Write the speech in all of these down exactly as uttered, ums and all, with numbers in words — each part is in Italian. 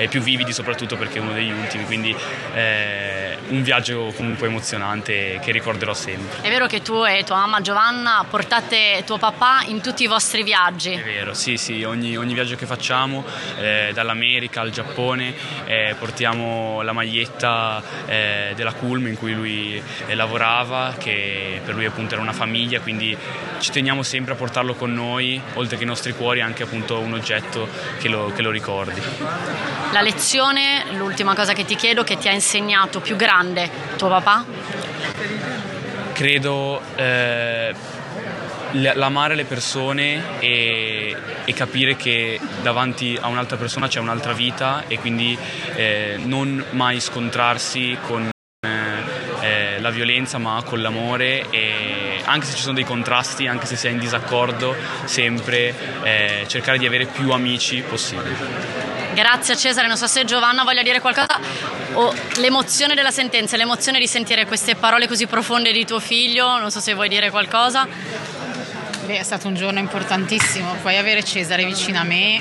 eh, più vividi, soprattutto perché è uno degli ultimi, quindi eh, un viaggio comunque emozionante che ricorderò sempre. È vero che tu e tua mamma Giovanna portate tuo papà in tutti i vostri viaggi? È vero, sì, sì, ogni, ogni viaggio che facciamo, eh, dall'America al Giappone, eh, portiamo la maglietta eh, della Culm in cui lui eh, lavorava, che per lui appunto era una famiglia, quindi ci teniamo sempre a portarlo con noi, oltre che i nostri cuori anche appunto un oggetto che lo, che lo ricordi. La lezione, l'ultima cosa che ti chiedo, che ti ha insegnato più grande tuo papà? Credo eh, l'amare le persone e, e capire che davanti a un'altra persona c'è un'altra vita, e quindi eh, non mai scontrarsi con eh, la violenza, ma con l'amore, e anche se ci sono dei contrasti, anche se si è in disaccordo, sempre eh, cercare di avere più amici possibile. Grazie Cesare, non so se Giovanna voglia dire qualcosa, o l'emozione della sentenza, l'emozione di sentire queste parole così profonde di tuo figlio, non so se vuoi dire qualcosa. Beh, è stato un giorno importantissimo, poi avere Cesare vicino a me.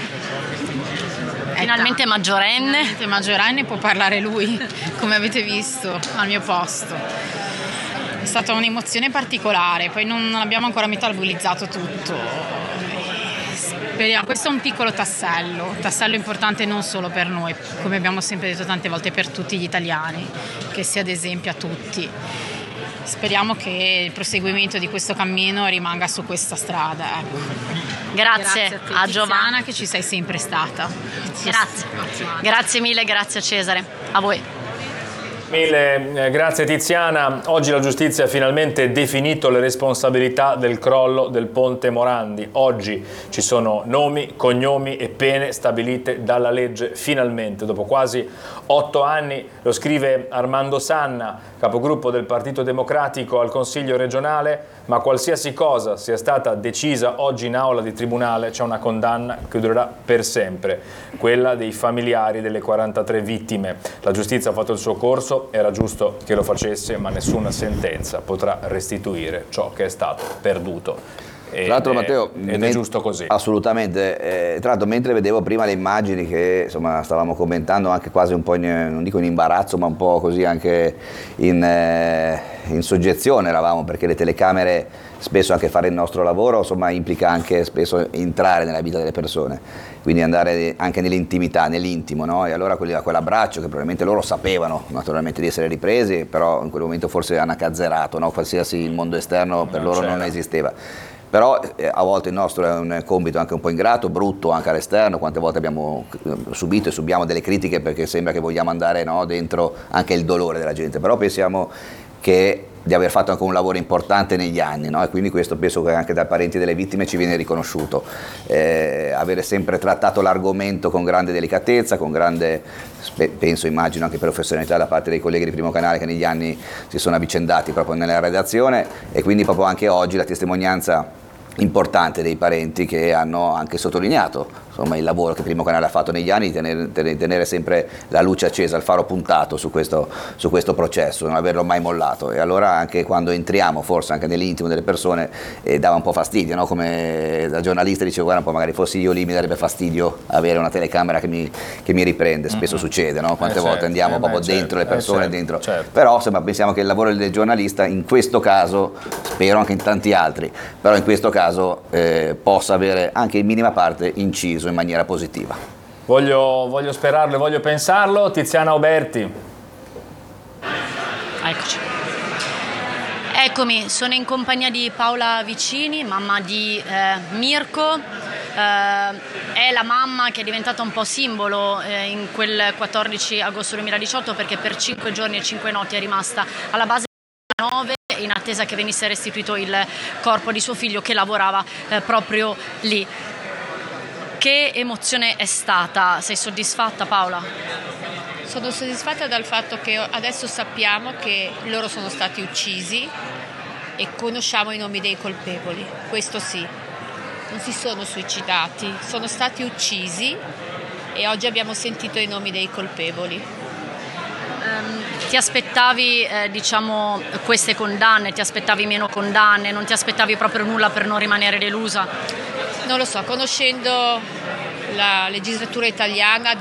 Finalmente maggiorenne. Finalmente maggiorenne, può parlare lui, come avete visto, al mio posto. È stata un'emozione particolare, poi non abbiamo ancora metabolizzato tutto. Speriamo, questo è un piccolo tassello, tassello importante non solo per noi, come abbiamo sempre detto tante volte, per tutti gli italiani, che sia ad esempio a tutti. Speriamo che il proseguimento di questo cammino rimanga su questa strada. Ecco. Grazie, grazie a, te, a Giovanna, che ci sei sempre stata. Grazie, grazie mille, grazie a Cesare, a voi. Mille eh, grazie Tiziana. Oggi la giustizia ha finalmente definito le responsabilità del crollo del ponte Morandi. Oggi ci sono nomi, cognomi e pene stabilite dalla legge, finalmente, dopo quasi otto anni. Lo scrive Armando Sanna, capogruppo del Partito Democratico al Consiglio regionale. Ma qualsiasi cosa sia stata decisa oggi in aula di tribunale, c'è una condanna che durerà per sempre, quella dei familiari delle quarantatré vittime. La giustizia ha fatto il suo corso, era giusto che lo facesse, ma nessuna sentenza potrà restituire ciò che è stato perduto. Tra l'altro Matteo, ed è giusto così. Assolutamente, eh, tra l'altro mentre vedevo prima le immagini che insomma stavamo commentando anche quasi un po' in, non dico in imbarazzo, ma un po' così anche in, eh, in soggezione eravamo, perché le telecamere spesso, anche fare il nostro lavoro, insomma implica anche spesso entrare nella vita delle persone, quindi andare anche nell'intimità, nell'intimo, no? E allora quell'abbraccio che probabilmente loro sapevano naturalmente di essere ripresi, però in quel momento forse hanno accazzerato, no? Qualsiasi il mondo esterno per non loro c'era. Non esisteva. Però eh, a volte il nostro è un compito anche un po' ingrato, brutto anche all'esterno, quante volte abbiamo subito e subiamo delle critiche perché sembra che vogliamo andare, no, dentro anche il dolore della gente, però pensiamo che di aver fatto anche un lavoro importante negli anni, no? E quindi questo penso che anche dai parenti delle vittime ci viene riconosciuto, eh, avere sempre trattato l'argomento con grande delicatezza, con grande, penso, immagino anche professionalità da parte dei colleghi di Primo Canale che negli anni si sono avvicendati proprio nella redazione, e quindi proprio anche oggi la testimonianza importante dei parenti che hanno anche sottolineato insomma il lavoro che Primo Canale ha fatto negli anni di tenere, tenere sempre la luce accesa, il faro puntato su questo, su questo processo, non averlo mai mollato. E allora anche quando entriamo forse anche nell'intimo delle persone eh, dava un po' fastidio, no? Come da giornalista dicevo, guarda un po', magari fossi io lì mi darebbe fastidio avere una telecamera che mi, che mi riprende, spesso mm-hmm. succede, no? Quante eh volte certo, andiamo eh proprio beh, dentro certo, le persone, eh certo, dentro certo. Però insomma pensiamo che il lavoro del giornalista in questo caso, spero anche in tanti altri, però in questo caso eh, possa avere anche in minima parte inciso in maniera positiva. Voglio, voglio sperarlo e voglio pensarlo. Tiziana Oberti. Eccoci. Eccomi, sono in compagnia di Paola Vicini, mamma di eh, Mirko. Eh, è la mamma che è diventata un po' simbolo eh, in quel quattordici agosto duemiladiciotto, perché per cinque giorni e cinque notti è rimasta alla base nove in attesa che venisse restituito il corpo di suo figlio che lavorava eh, proprio lì. Che emozione è stata? Sei soddisfatta, Paola? Sono soddisfatta dal fatto che adesso sappiamo che loro sono stati uccisi e conosciamo i nomi dei colpevoli, questo sì. Non si sono suicidati, sono stati uccisi e oggi abbiamo sentito i nomi dei colpevoli. Um, ti aspettavi eh, diciamo queste condanne, ti aspettavi meno condanne, non ti aspettavi proprio nulla per non rimanere delusa? Non lo so, conoscendo la legislatura italiana